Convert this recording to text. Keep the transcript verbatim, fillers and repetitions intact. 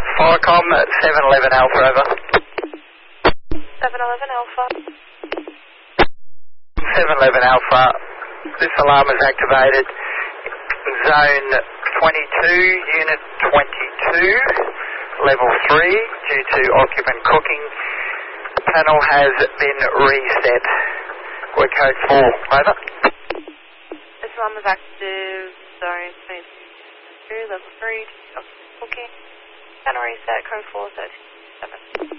Firecom, seven eleven Alpha, over. seven eleven Alpha. seven eleven Alpha, this alarm is activated. Zone twenty-two, Unit twenty-two, Level three, due to occupant cooking. Panel has been reset. Work code four, over. This alarm is active. Zone twenty-two, Level three, occupant cooking. Panel reset, code four thirteen.